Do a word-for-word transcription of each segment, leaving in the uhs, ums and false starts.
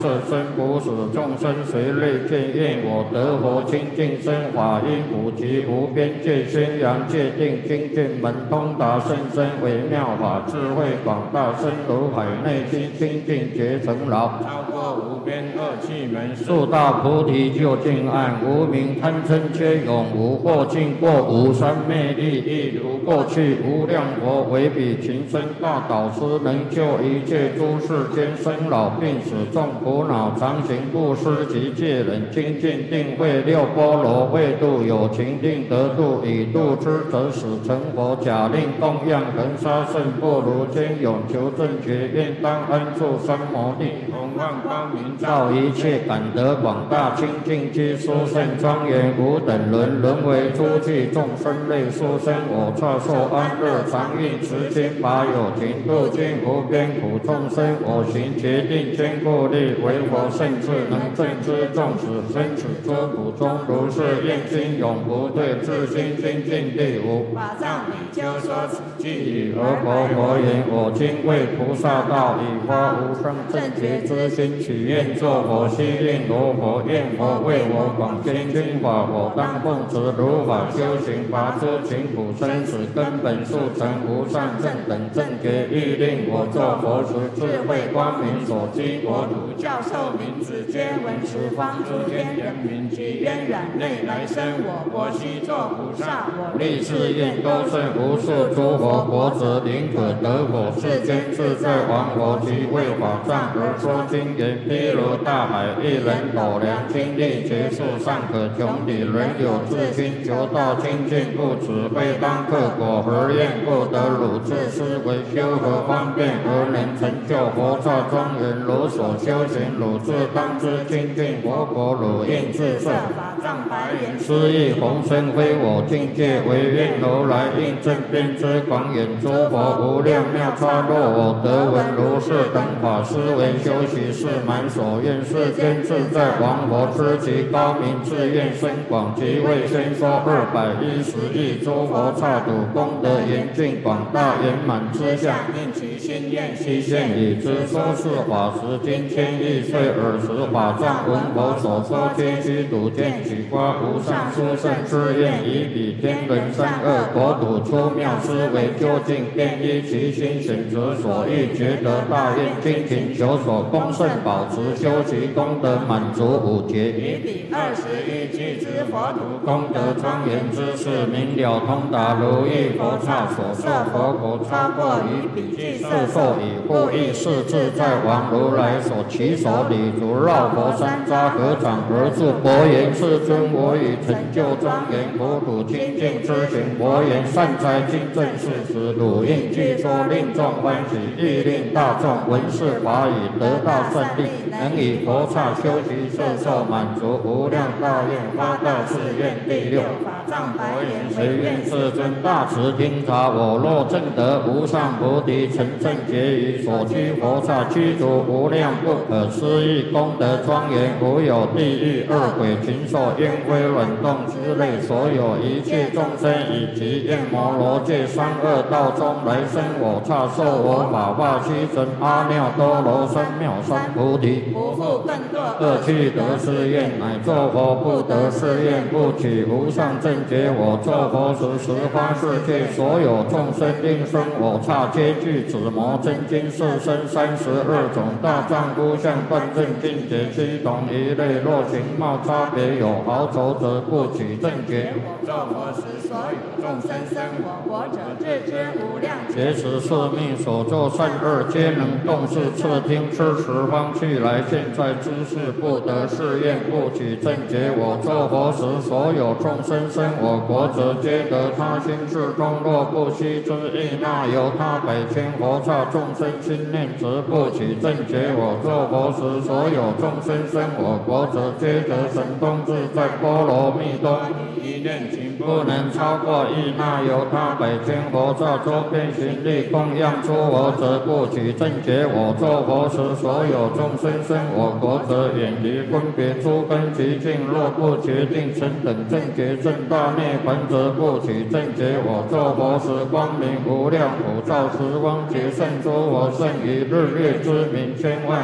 色身不死，众生随类见验我得佛清净身法音普及无边界宣扬界定精进门通达甚深微妙法智慧广大深如海内心清净觉成牢超过无边恶趣门速大菩提究竟岸无明贪嗔皆永无过尽过无三昧力亦如过去无量佛为彼情深大导师能救一切诸世间生老病死众苦恼常行布施及戒忍精进定慧六波罗为度有情定得度以度之则使成佛假令供养恒沙圣不如坚永求正觉愿当安住三摩地弘望光明照一切感得广大清净居殊胜庄严无等伦沦为诸具众生类殊生我刹受安乐常运持心法有情度尽无边苦众生我行决定坚固力为佛圣智能正知众使生死诸苦中如是愿心永不退自心精进地无法藏比丘说此句语而佛佛言我今为菩萨道以发无上正觉之心许愿作佛悉令罗佛愿佛为我广宣经法我当奉持如法修行拔诸情苦生死根本速成无上正等正觉欲令我作佛时智慧光明所居国土教授名字皆闻十方诸天人民及渊染内来生我国须作菩萨我立誓愿多胜无数诸佛国者宁可得佛世间自在王佛及为法藏而说经言譬如大海一人斗量经历结束尚可穷底人有自心求道清净不此非当克果何愿不得汝自思维修何方便而能成就佛刹庄严如所修行汝自当知清净佛国汝应自设法藏白言失意宏深非我境界唯愿如来应正遍知广远诸佛无量妙差若我得闻如是等法思维修习是满所愿世间自在王佛知其高明自愿深广即为先说二百一十亿诸佛刹土功德严峻广大圆满之相应其心愿悉现已知说是法时今千亿岁尔时法藏闻佛所说皆须睹见取发无上殊胜之愿以彼天人三恶国土出妙思维究竟便依其心选择所欲觉得大愿精勤求所恭圣保持修习功德满足五劫以彼二十一句之佛土功德庄严之事明了通达如意佛刹所受佛国超过于彼具色受以护益是自在王如来所起手礼足绕佛山楂合掌而住佛言世尊我已成就庄严佛土清净之行佛言善哉今正是时汝应具说令众欢喜亦令大众闻是法语得大胜利能以佛刹修习摄受满足无量大愿发大誓愿第六法藏佛言随愿世尊大慈听察我若证得无上菩提成正觉于所居佛刹居住无量不可思议功德庄严无有地狱恶鬼禽兽烟灰卵动之类所有一切众生以及焰摩罗界三恶道中来生我刹受我法化须真阿耨多罗三藐三菩提不复更堕恶趣得是愿乃作佛不得是愿不取无上正觉我作佛时十方世界所有众生应生我刹皆具指摩真经四身三十二种大藏诸相断正境界七同一类若形貌差别有好丑者不取正觉我作佛时所有众生生我国者自知无量劫持是命所作善恶皆能动视次听吃十方去来现在知识不得是愿不取正觉我作佛时所有众生生我国者皆得他心智中若不悉之意那由他百千佛刹众生心念则不取正觉我作佛时所有众生生我国者皆得神通自在波罗蜜多一念情不能超过意那由他百千佛刹周边行力供养出我者不取正觉我作佛时所有众生生我国者远离分别诸根极境若不决定成等正觉正大涅槃则不取正觉我作佛时光明无量普照十方劫圣诸佛胜于日月之明千万亿倍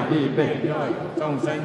愿若有众生